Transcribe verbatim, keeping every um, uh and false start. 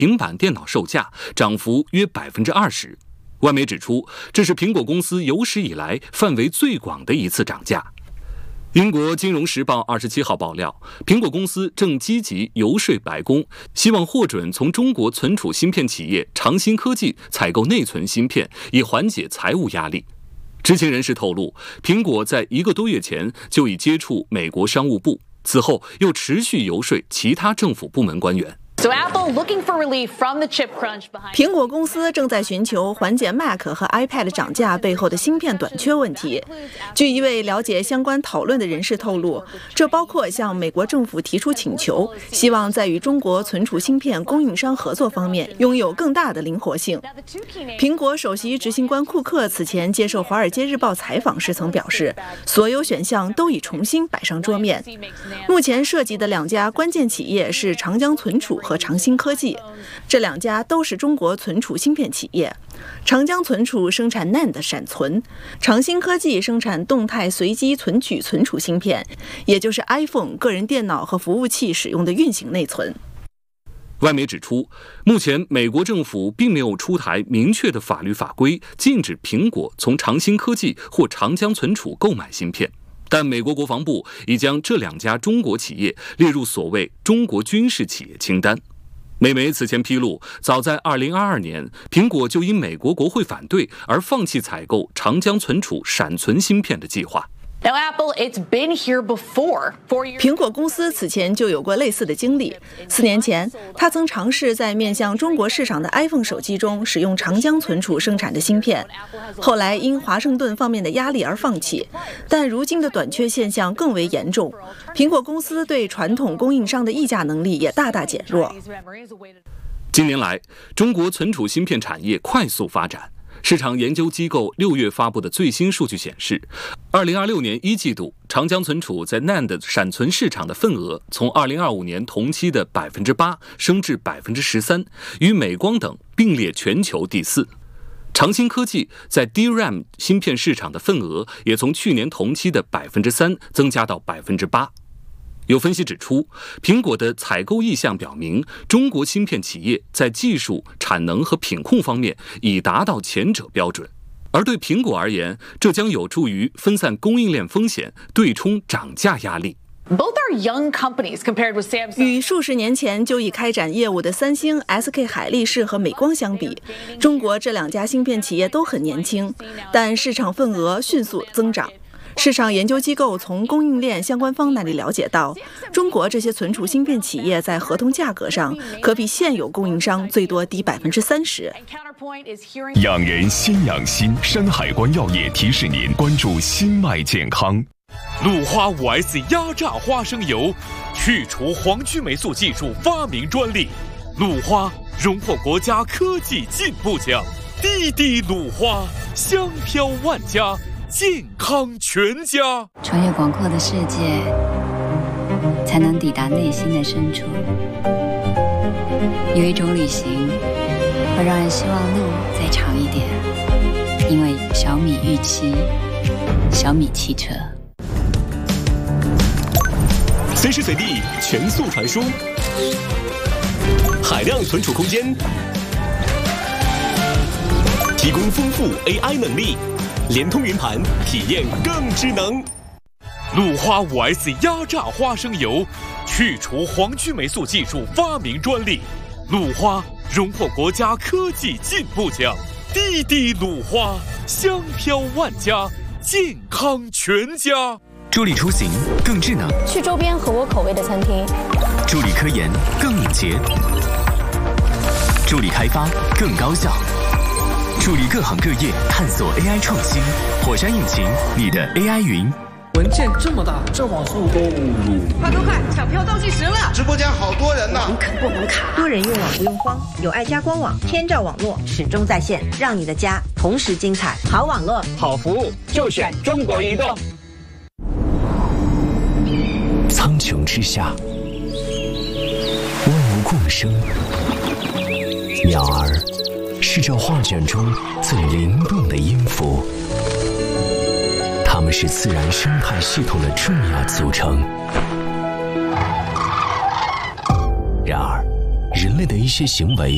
平板电脑售价，涨幅约百分之二十。外媒指出，这是苹果公司有史以来范围最广的一次涨价。英国金融时报二十七号爆料，苹果公司正积极游说白宫，希望获准从中国存储芯片企业长鑫科技采购内存芯片，以缓解财务压力。知情人士透露，苹果在一个多月前就已接触美国商务部，此后又持续游说其他政府部门官员。 苹果公司正在寻求缓解 Mac 和 iPad 涨价背后的芯片短缺问题。据一位了解相关讨论的人士透露，这包括向美国政府提出请求，希望在与中国存储芯片供应商合作方面拥有更大的灵活性。苹果首席执行官库克此前接受《华尔街日报》采访时曾表示，所有选项都已重新摆上桌面。目前涉及的两家关键企业是长江存储和长鑫科技，这两家都是中国存储芯片企业。长江存储生产 N A N D 闪存，长鑫科技生产动态随机存取存储芯片，也就是 iPhone、个人电脑和服务器使用的运行内存。 外媒指出，目前美国政府并没有出台明确的法律法规禁止苹果从长鑫科技或长江存储购买芯片，但美国国防部已将这两家中国企业列入所谓中国军事企业清单。美媒此前披露，早在二零二二年，苹果就因美国国会反对而放弃采购长江存储闪存芯片的计划。 Now, Apple, it's been here before. 苹果公司此前就有过类似的经历。四年前，它曾尝试在面向中国市场的 iPhone 手机中使用长江存储生产的芯片，后来因华盛顿方面的压力而放弃。但如今的短缺现象更为严重，苹果公司对传统供应商的议价能力也大大减弱。 近年来，中国存储芯片产业快速发展。市场研究机构六月发布的最新数据显示，二零二六年一季度，长江存储在 N A N D 闪存市场的份额从二零二五年同期的百分之八升至百分之十三，与美光等并列全球第四。长鑫科技在 D R A M 芯片市场的份额也从去年同期的百分之三增加到百分之八。有分析指出，苹果的采购意向表明，中国芯片企业在技术、产能和品控方面已达到前者标准。而对苹果而言，这将有助于分散供应链风险，对冲涨价压力。 Both are young companies compared with Samsung. 与数十年前就已开展业务的三星、S K 海力士和美光相比，中国这两家芯片企业都很年轻，但市场份额迅速增长。市场研究机构从供应链相关方那里了解到，中国这些存储芯片企业在合同价格上可比现有供应商最多低百分之三十。 养人先养心，山海关药业提示您关注心脉健康。 鲁花 五 S 压榨花生油，去除黄曲霉素技术发明专利，鲁花荣获国家科技进步奖，滴滴鲁花，香飘万家。健康全家， 穿越广阔的世界，才能抵达内心的深处。有一种旅行，会让人希望路再长一点，因为小米预期，小米汽车。 随时随地全速传输，海量存储空间，提供丰富 A I 能力。联通云盘，体验更智能。 鲁花 五 S 压榨花生油，去除黄曲霉素技术发明专利，鲁花荣获国家科技进步奖，滴滴鲁花，香飘万家，健康全家。 助力出行更智能， 去周边合我口味的餐厅。 助力科研更敏捷，助力开发更高效。助力各行各业探索 A I 创新，火山引擎，你的 A I 云。 文件这么大，这网速都快快快，抢票倒计时了！ 直播间好多人呢， 红肯不红卡？多人用网不用慌，有爱家官网，天照网络始终在线，让你的家同时精彩。好网络， 好服务，就选中国移动。 苍穹之下，万物共生，鸟儿是这画卷中最灵动的音符，它们是自然生态系统的重要组成。然而，人类的一些行为